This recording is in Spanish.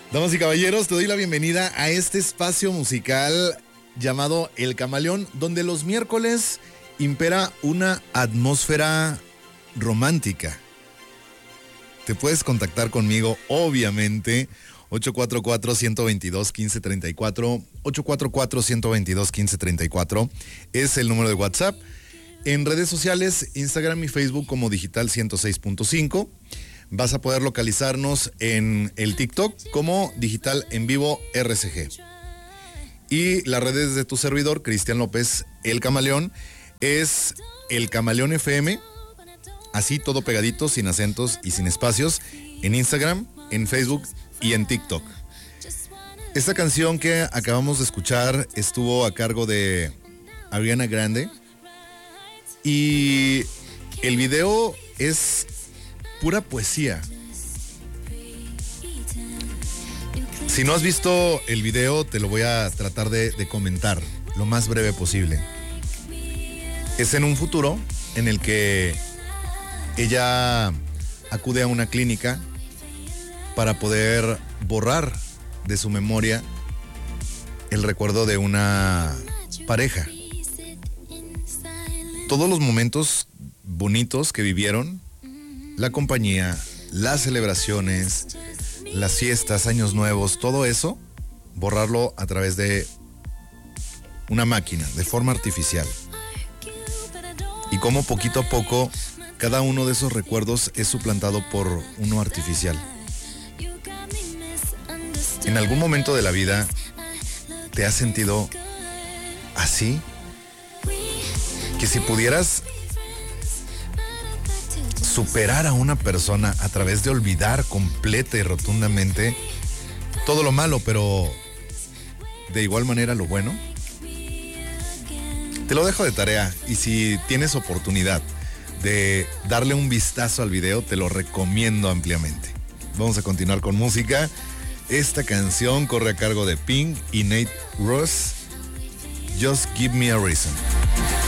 Damas y caballeros, te doy la bienvenida a este espacio musical llamado El Camaleón, donde los miércoles impera una atmósfera romántica. Te puedes contactar conmigo, obviamente, 844-122-1534, 844-122-1534 es el número de WhatsApp. En redes sociales, Instagram y Facebook como Digital 106.5. Vas a poder localizarnos en el TikTok como Digital en Vivo RCG. Y las redes de tu servidor, Cristian López, El Camaleón, es El Camaleón FM, así todo pegadito, sin acentos y sin espacios, en Instagram, en Facebook y en TikTok. Esta canción que acabamos de escuchar estuvo a cargo de Ariana Grande y el video es pura poesía. Si no has visto el video, te lo voy a tratar de comentar lo más breve posible. Es en un futuro en el que ella acude a una clínica para poder borrar de su memoria el recuerdo de una pareja. Todos los momentos bonitos que vivieron, la compañía, las celebraciones, las fiestas, años nuevos, todo eso, borrarlo a través de una máquina, de forma artificial. Y cómo poquito a poco cada uno de esos recuerdos es suplantado por uno artificial. ¿En algún momento de la vida te has sentido así? Que si pudieras superar a una persona a través de olvidar completa y rotundamente todo lo malo, pero de igual manera lo bueno. Te lo dejo de tarea y si tienes oportunidad de darle un vistazo al video, te lo recomiendo ampliamente. Vamos a continuar con música. Esta canción corre a cargo de Pink y Nate Ruess. Just Give Me a Reason.